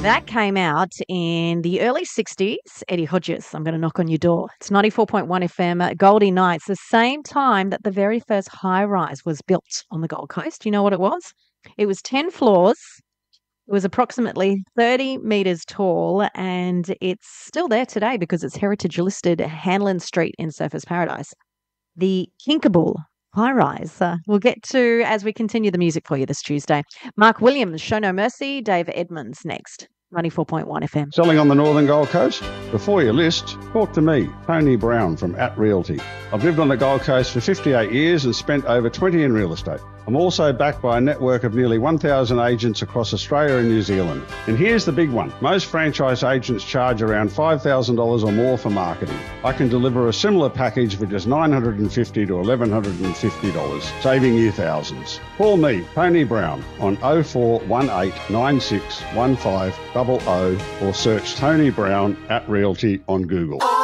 That came out in the early 60s. Eddie Hodges, I'm going to knock on your door. It's 94.1 FM, Goldie Nights, the same time that the very first high rise was built on the Gold Coast. You know what it was? It was 10 floors. It was approximately 30 metres tall, and it's still there today because it's heritage listed Hanlon Street in Surfers Paradise. The Kinkaboo high rise. We'll get to as we continue the music for you this Tuesday. Mark Williams, Show No Mercy, Dave Edmonds next. 94.1 FM. Selling on the Northern Gold Coast? Before you list, talk to me, Tony Brown from At Realty. I've lived on the Gold Coast for 58 years and spent over 20 in real estate. I'm also backed by a network of nearly 1,000 agents across Australia and New Zealand. And here's the big one. Most franchise agents charge around $5,000 or more for marketing. I can deliver a similar package for just $950 to $1,150, saving you thousands. Call me, Tony Brown, on 0418 96 15 00 or search Tony Brown at Realty on Google.